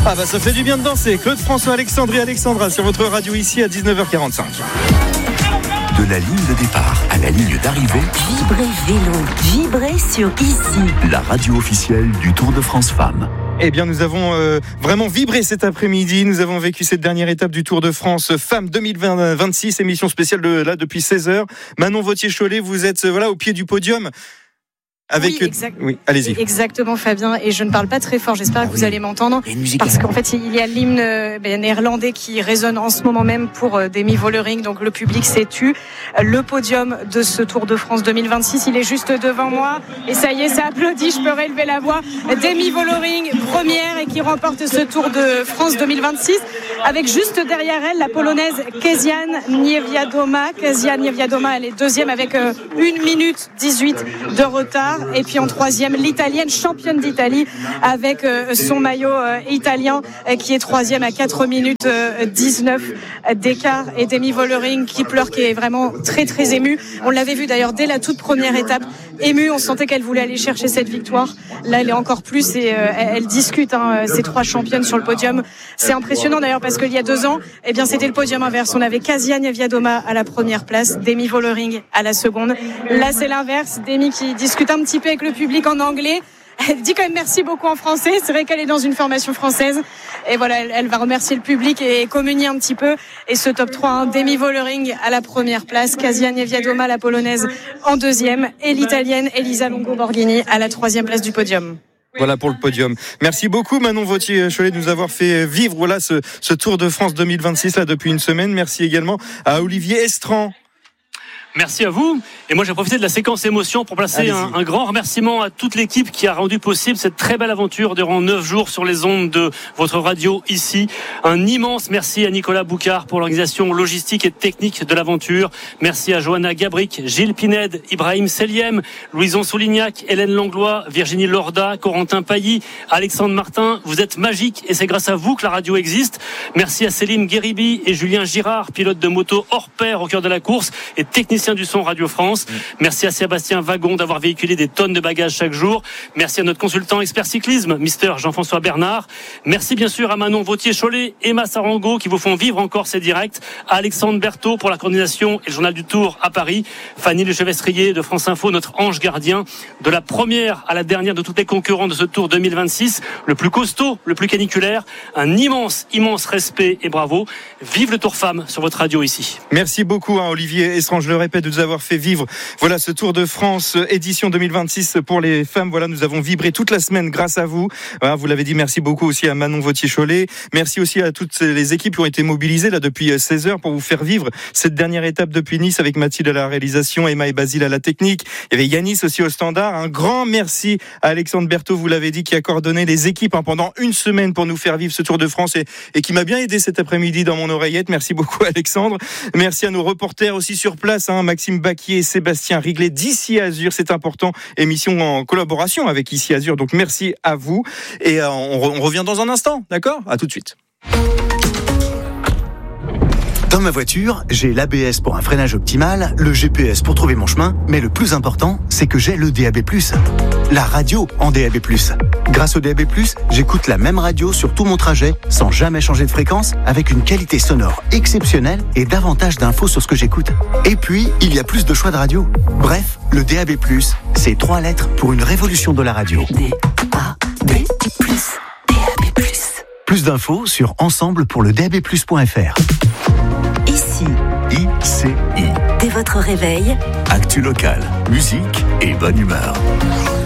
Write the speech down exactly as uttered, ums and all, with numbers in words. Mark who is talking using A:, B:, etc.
A: Ah bah ça fait du bien de danser. Claude François, Alexandre et Alexandra sur votre radio ici à dix-neuf heures quarante-cinq.
B: De la ligne de départ à la ligne d'arrivée,
C: Vibrez Vélo, vibrez sur Ici,
B: la radio officielle du Tour de France Femmes.
A: Eh bien, nous avons euh, vraiment vibré cet après-midi. Nous avons vécu cette dernière étape du Tour de France Femmes deux mille vingt-six, émission spéciale de là depuis seize heures. Manon Vauthier-Cholet, vous êtes euh, voilà au pied du podium. Avec...
D: Oui, exact...
A: oui, allez-y.
D: Exactement, Fabien. Et je ne parle pas très fort. J'espère ah, que oui. vous allez m'entendre. Parce qu'en fait, il y a l'hymne ben, néerlandais qui résonne en ce moment même pour euh, Demi Vollering. Donc, le public s'est tu. Le podium de ce Tour de France deux mille vingt-six, il est juste devant moi. Et ça y est, ça applaudit. Je peux relever la voix. Demi Vollering, première et qui remporte ce Tour de France deux mille vingt-six. Avec juste derrière elle, la Polonaise Kezia Niewiadoma. Kezia Niewiadoma, elle est deuxième avec euh, une minute dix-huit de retard. Et puis en troisième, l'Italienne championne d'Italie avec euh, son maillot euh, italien euh, qui est troisième à quatre minutes euh, dix-neuf d'écart. Et Demi Vollering qui pleure, qui est vraiment très très émue. On l'avait vu d'ailleurs dès la toute première étape. Émue, on sentait qu'elle voulait aller chercher cette victoire. Là, elle est encore plus et euh, elle, elle discute hein, ces trois championnes sur le podium. C'est impressionnant d'ailleurs parce qu'il y a deux ans, eh bien, c'était le podium inverse. On avait Kezia Niewiadoma à la première place, Demi Vollering à la seconde. Là, c'est l'inverse. Demi qui discute un petit peu avec le public en anglais. Elle dit quand même merci beaucoup en français. C'est vrai qu'elle est dans une formation française. Et voilà, elle, elle va remercier le public et communier un petit peu. Et ce top trois, hein, Demi Vollering à la première place, Kezia Niewiadoma, la polonaise, en deuxième, et l'italienne Elisa Longo Borghini à la troisième place du podium.
A: Voilà pour le podium. Merci beaucoup Manon Vauthier-Cholet de nous avoir fait vivre voilà, ce, ce Tour de France deux mille vingt-six là, depuis une semaine. Merci également à Olivier Estran.
E: Merci à vous. Et moi, j'ai profité de la séquence émotion pour placer un, un grand remerciement à toute l'équipe qui a rendu possible cette très belle aventure durant neuf jours sur les ondes de votre radio ici. Un immense merci à Nicolas Boucard pour l'organisation logistique et technique de l'aventure. Merci à Johanna Gabric, Gilles Pined, Ibrahim Seliem, Louison Soulignac, Hélène Langlois, Virginie Lorda, Corentin Pailly, Alexandre Martin. Vous êtes magiques et c'est grâce à vous que la radio existe. Merci à Céline Guéribi et Julien Girard, pilote de moto hors pair au cœur de la course et technicien du son Radio France. Merci à Sébastien Wagon d'avoir véhiculé des tonnes de bagages chaque jour. Merci à notre consultant expert cyclisme, Mister Jean-François Bernard. Merci bien sûr à Manon Vauthier-Cholet, Emma Sarango qui vous font vivre encore ces directs, à Alexandre Berthaud pour la coordination et le journal du Tour à Paris, Fanny Lechevestrier de France Info, notre ange gardien, de la première à la dernière de tous les concurrents de ce Tour deux mille vingt-six, le plus costaud, le plus caniculaire. Un immense, immense respect et bravo. Vive le Tour Femmes sur votre radio ici.
A: Merci beaucoup hein, Olivier Estran, je le répète, de nous avoir fait vivre voilà ce Tour de France édition deux mille vingt-six pour les femmes. Voilà, nous avons vibré toute la semaine grâce à vous. Voilà, vous l'avez dit, merci beaucoup aussi à Manon Vauthier-Cholet. Merci aussi à toutes les équipes qui ont été mobilisées là depuis seize heures pour vous faire vivre cette dernière étape depuis Nice avec Mathilde à la réalisation, Emma et Basile à la technique. Il y avait Yanis aussi au standard. Un grand merci à Alexandre Berthaud, vous l'avez dit, qui a coordonné les équipes hein, pendant une semaine pour nous faire vivre ce Tour de France et, et qui m'a bien aidé cet après-midi dans mon oreillette. Merci beaucoup Alexandre. Merci à nos reporters aussi sur place, hein, Maxime Baquier et Sébastien Riglet d'Ici Azur, c'est important, émission en collaboration avec Ici Azur, donc merci à vous et euh, on, re- on revient dans un instant, d'accord ? À tout de suite.
B: Dans ma voiture, j'ai l'A B S pour un freinage optimal, le G P S pour trouver mon chemin, mais le plus important, c'est que j'ai le D A B plus, la radio en D A B plus. Grâce au D A B plus, j'écoute la même radio sur tout mon trajet, sans jamais changer de fréquence, avec une qualité sonore exceptionnelle et davantage d'infos sur ce que j'écoute. Et puis, il y a plus de choix de radio. Bref, le D A B plus, c'est trois lettres pour une révolution de la radio.
C: D A B plus, D A B plus.
B: Plus d'infos sur ensemble pour le D A B plus point F R.
C: Ici,
B: I C I.
C: dès votre réveil,
B: Actu locale, musique et bonne humeur.